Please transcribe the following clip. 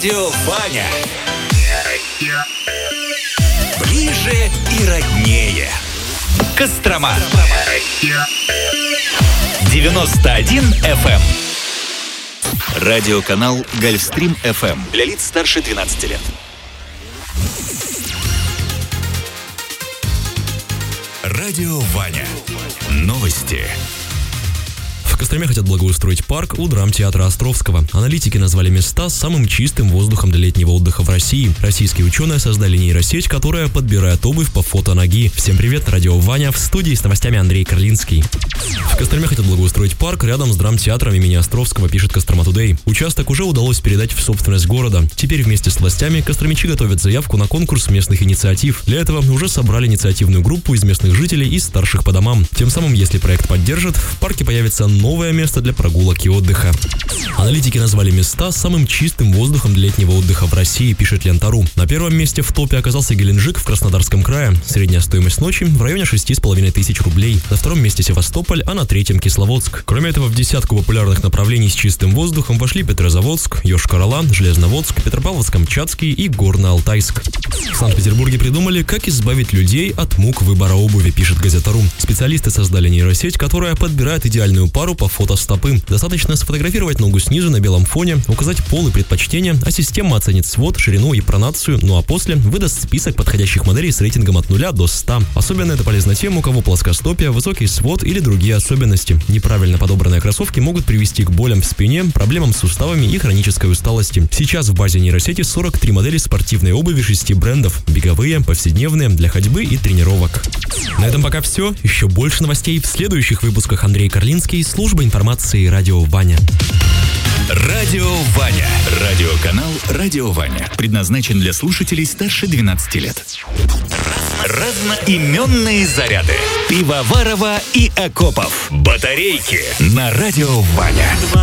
Радио Ваня. Ближе и роднее. Кострома. 91 FM. Радиоканал Гольфстрим FM для лиц старше 12 лет. Радио Ваня. Новости. В Костроме хотят благоустроить парк у драмтеатра Островского. Аналитики назвали места самым чистым воздухом для летнего отдыха в России. Российские ученые создали нейросеть, которая подбирает обувь по фото ноги. Всем привет, радио Ваня, в студии с новостями Андрей Карлинский. В Костроме хотят благоустроить парк рядом с драмтеатром имени Островского, пишет Кострома Тудей. Участок уже удалось передать в собственность города. Теперь вместе с властями костромичи готовят заявку на конкурс местных инициатив. Для этого уже собрали инициативную группу из местных жителей и старших по домам. Тем самым, если проект поддержат, в парке появится новое место для прогулок и отдыха. Аналитики назвали места самым чистым воздухом для летнего отдыха в России, пишет Лента.ру. На первом месте в топе оказался Геленджик в Краснодарском крае. Средняя стоимость ночи в районе 6500 рублей. На втором месте Севастополь, а на третьем Кисловодск. Кроме этого, в десятку популярных направлений с чистым воздухом вошли Петрозаводск, Йошкар-Ола, Железноводск, Петропавловск-Камчатский и Горно-Алтайск. В Санкт-Петербурге придумали, как избавить людей от мук выбора обуви, пишет Газета.ру. Специалисты создали нейросеть, которая подбирает идеальную пару по фото стопы. Достаточно сфотографировать ногу снизу на белом фоне, указать пол и предпочтения, а система оценит свод, ширину и пронацию, ну а после выдаст список подходящих моделей с рейтингом от 0 до 100. Особенно это полезно тем, у кого плоскостопие, высокий свод или другие особенности. Неправильно подобранные кроссовки могут привести к болям в спине, проблемам с суставами и хронической усталости. Сейчас в базе нейросети 43 модели спортивной обуви 6 брендов. Беговые, повседневные, для ходьбы и тренировок. На этом пока все. Еще больше новостей в следующих выпусках. Андрей Карлинский, служба информации «Радио Ваня». Радио Ваня. Радиоканал «Радио Ваня» предназначен для слушателей старше 12 лет. Разноименные заряды. Пивоварова и Окопов. Батарейки на Радио Ваня.